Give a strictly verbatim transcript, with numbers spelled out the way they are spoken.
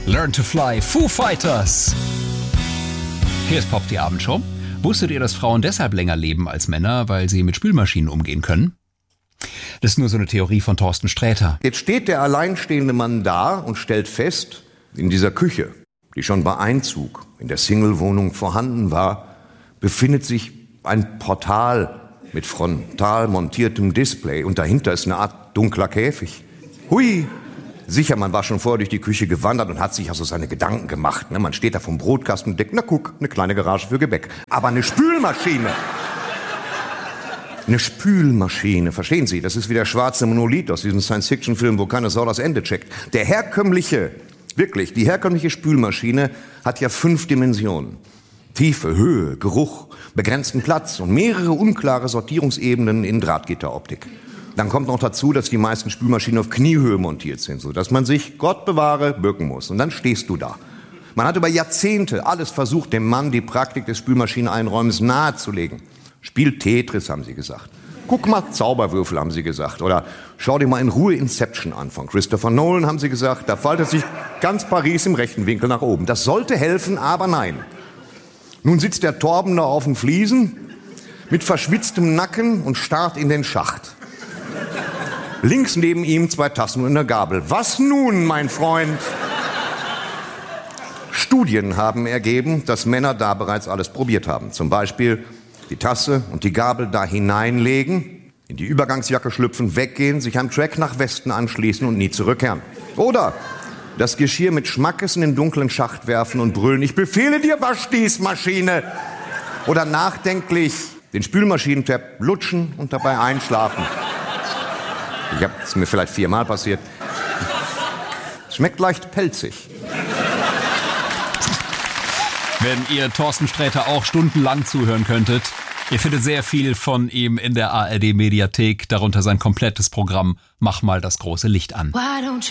Learn to Fly, Foo Fighters. Hier ist Pop, die Abendshow. Wusstet ihr, dass Frauen deshalb länger leben als Männer, weil sie mit Spülmaschinen umgehen können? Das ist nur so eine Theorie von Thorsten Sträter. Jetzt steht der alleinstehende Mann da und stellt fest, in dieser Küche, die schon bei Einzug in der Single-Wohnung vorhanden war, befindet sich ein Portal mit frontal montiertem Display und dahinter ist eine Art dunkler Käfig. Hui! Sicher, man war schon vorher durch die Küche gewandert und hat sich also seine Gedanken gemacht. Ne? Man steht da vom Brotkasten und denkt, na guck, eine kleine Garage für Gebäck. Aber eine Spülmaschine! Eine Spülmaschine, verstehen Sie? Das ist wie der schwarze Monolith aus diesem Science-Fiction-Film, wo keine Sau das Ende checkt. Der herkömmliche, wirklich, die herkömmliche Spülmaschine hat ja fünf Dimensionen. Tiefe, Höhe, Geruch, begrenzten Platz und mehrere unklare Sortierungsebenen in Drahtgitteroptik. Dann kommt noch dazu, dass die meisten Spülmaschinen auf Kniehöhe montiert sind, sodass man sich, Gott bewahre, bücken muss. Und dann stehst du da. Man hat über Jahrzehnte alles versucht, dem Mann die Praktik des Spülmaschineneinräumens nahezulegen. Spiel Tetris, haben sie gesagt. Guck mal, Zauberwürfel, haben sie gesagt. Oder schau dir mal in Ruhe Inception an von Christopher Nolan, haben sie gesagt. Da faltet sich ganz Paris im rechten Winkel nach oben. Das sollte helfen, aber nein. Nun sitzt der Torben da auf den Fliesen mit verschwitztem Nacken und starrt in den Schacht. Links neben ihm zwei Tassen und eine Gabel. Was nun, mein Freund? Studien haben ergeben, dass Männer da bereits alles probiert haben. Zum Beispiel die Tasse und die Gabel da hineinlegen, in die Übergangsjacke schlüpfen, weggehen, sich am Track nach Westen anschließen und nie zurückkehren. Oder das Geschirr mit Schmackes in den dunklen Schacht werfen und brüllen, ich befehle dir, wasch dies, Maschine. Oder nachdenklich den Spülmaschinentab lutschen und dabei einschlafen. Ich hab, das ist mir vielleicht viermal passiert. Schmeckt leicht pelzig. Wenn ihr Thorsten Sträter auch stundenlang zuhören könntet, ihr findet sehr viel von ihm in der A R D-Mediathek, darunter sein komplettes Programm Mach mal das große Licht an.